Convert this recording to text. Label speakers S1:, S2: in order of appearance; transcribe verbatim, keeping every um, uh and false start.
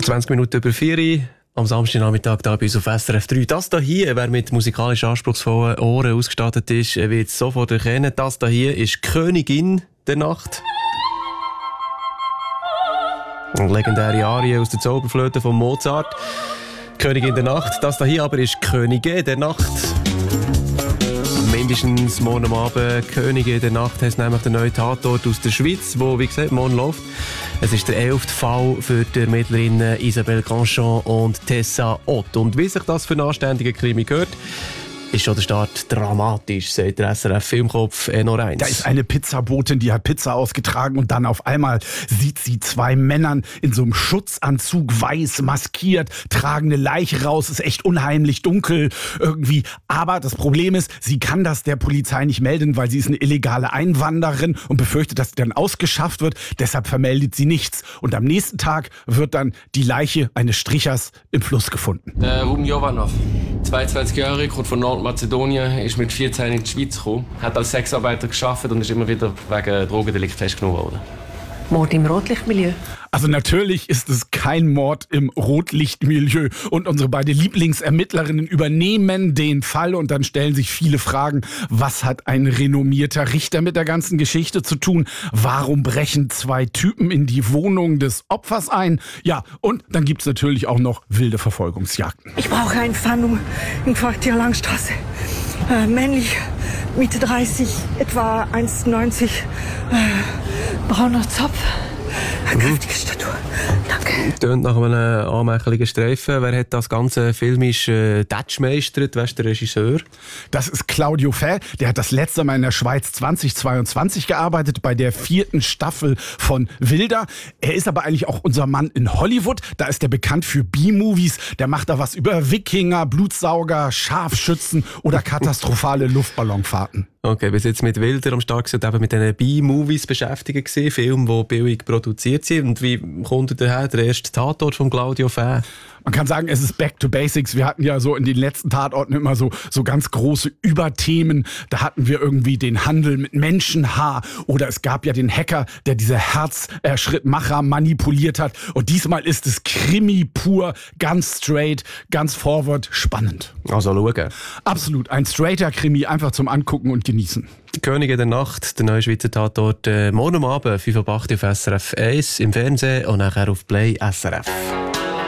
S1: zwanzig Minuten über vier Uhr am Samstagnachmittag da bei uns auf S R F drei. Das hier, wer mit musikalisch anspruchsvollen Ohren ausgestattet ist, wird es sofort erkennen. Das hier ist Königin der Nacht. Eine legendäre Arie aus der Zauberflöte von Mozart. Königin der Nacht. Das hier aber ist Könige der Nacht. Mindestens morgen Abend Könige der Nacht heisst nämlich der neue Tatort aus der Schweiz, wo wie gesagt morgen läuft. Es ist der elfte Fall für die Ermittlerinnen Isabelle Grandchamp und Tessa Ott. Und wie sich das für einen anständigen Krimi gehört, ist schon der Start dramatisch, sagt der S R F Filmkopf Enno Reins.
S2: Da ist eine Pizzabotin, die hat Pizza ausgetragen und dann auf einmal sieht sie zwei Männern in so einem Schutzanzug, weiß maskiert, tragen eine Leiche raus, ist echt unheimlich dunkel irgendwie. Aber das Problem ist, sie kann das der Polizei nicht melden, weil sie ist eine illegale Einwanderin und befürchtet, dass sie dann ausgeschafft wird. Deshalb vermeldet sie nichts. Und am nächsten Tag wird dann die Leiche eines Strichers im Fluss gefunden.
S3: Der Ruben Jovanov, zweiundzwanzig Jahre, kommt von Nordmazedonien, ist mit vierzehn in die Schweiz gekommen, hat als Sexarbeiter gearbeitet und ist immer wieder wegen Drogendelikt festgenommen worden.
S4: Mord im Rotlichtmilieu?
S2: Also natürlich ist es kein Mord im Rotlichtmilieu und unsere beiden Lieblingsermittlerinnen übernehmen den Fall und dann stellen sich viele Fragen, was hat ein renommierter Richter mit der ganzen Geschichte zu tun? Warum brechen zwei Typen in die Wohnung des Opfers ein? Ja, und dann gibt's natürlich auch noch wilde Verfolgungsjagden.
S4: Ich brauche einen Fahndung in Quartier Langstraße. Äh, männlich, Mitte dreißig, etwa eins neunzig, äh, brauner Zopf, kräftige Statur. Danke.
S1: Tönt nach einem anmächeligen Streifen. Wer hat das Ganze filmisch äh, datschmeistert? Wer ist der Regisseur?
S2: Das ist Claudio Fä. Der hat das letzte Mal in der Schweiz zweitausendzweiundzwanzig gearbeitet, bei der vierten Staffel von Wilder. Er ist aber eigentlich auch unser Mann in Hollywood. Da ist er bekannt für B-Movies. Der macht da was über Wikinger, Blutsauger, Scharfschützen oder katastrophale Luftballonfahrten.
S1: Okay, bis jetzt mit Wilder am Start sind eben mit diesen B-Movies beschäftigt gewesen, Filme, die billig produziert sind. Und wie kommt er daher, der erste Tatort von Claudio Fä?
S2: Man kann sagen, es ist back to basics. Wir hatten ja so in den letzten Tatorten immer so, so ganz große Überthemen. Da hatten wir irgendwie den Handel mit Menschenhaar oder es gab ja den Hacker, der diese Herzschrittmacher manipuliert hat. Und diesmal ist es Krimi pur, ganz straight, ganz forward, spannend.
S1: Also schauen.
S2: Absolut, ein straighter Krimi, einfach zum Angucken und genießen.
S1: Könige der Nacht, der neue Schweizer Tatort, äh, morgen Abend, fünf Uhr acht auf S R F eins im Fernsehen und nachher auf Play S R F.